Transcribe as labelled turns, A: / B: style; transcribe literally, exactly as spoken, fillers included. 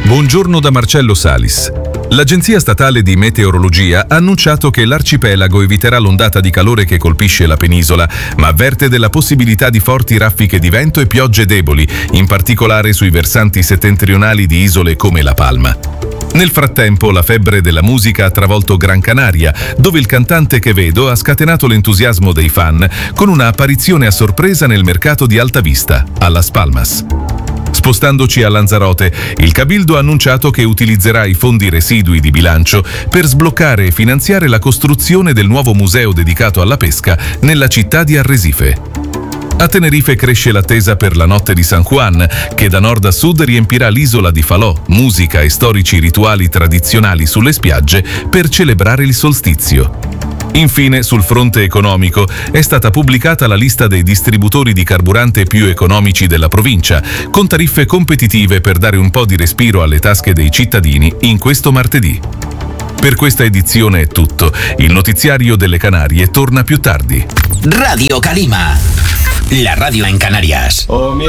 A: Buongiorno da Marcello Salis. L'Agenzia Statale di Meteorologia ha annunciato che l'arcipelago eviterà l'ondata di calore che colpisce la penisola, ma avverte della possibilità di forti raffiche di vento e piogge deboli, in particolare sui versanti settentrionali di isole come La Palma. Nel frattempo, la febbre della musica ha travolto Gran Canaria, dove il cantante Quevedo ha scatenato l'entusiasmo dei fan con una apparizione a sorpresa nel mercato di Alta Vista, a Las Palmas. Spostandoci a Lanzarote, il Cabildo ha annunciato che utilizzerà i fondi residui di bilancio per sbloccare e finanziare la costruzione del nuovo museo dedicato alla pesca nella città di Arrecife. A Tenerife cresce l'attesa per la notte di San Juan, che da nord a sud riempirà l'isola di falò, musica e storici rituali tradizionali sulle spiagge per celebrare il solstizio. Infine, sul fronte economico, è stata pubblicata la lista dei distributori di carburante più economici della provincia, con tariffe competitive per dare un po' di respiro alle tasche dei cittadini in questo martedì. Per questa edizione è tutto. Il notiziario delle Canarie torna più tardi.
B: Radio Calima, la radio en Canarias.
C: Oh,